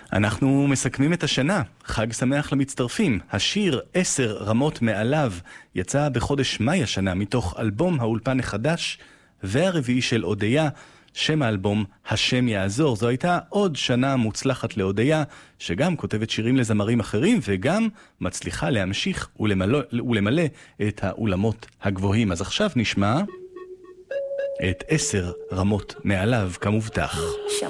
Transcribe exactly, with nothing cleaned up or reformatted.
אנחנו מסכמים את השנה. חג שמח למצטרפים. השיר עשר רמות מעליו יצא בחודש מאי השנה מתוך אלבום האולפן החדש, והרביעי של אודיה, שם האלבום השם יעזור. זו הייתה עוד שנה מוצלחת לאודיה, שגם כותבת שירים לזמרים אחרים וגם מצליחה להמשיך ולמלא, ולמלא את האולמות הגבוהים. אז עכשיו נשמע את עשר רמות מעליו כמובטח.